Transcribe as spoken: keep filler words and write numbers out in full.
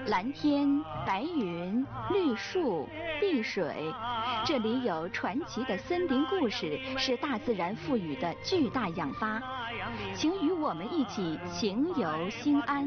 蓝天、白云、绿树、碧水，这里有传奇的森林故事，是大自然赋予的巨大养发。请与我们一起情游新安。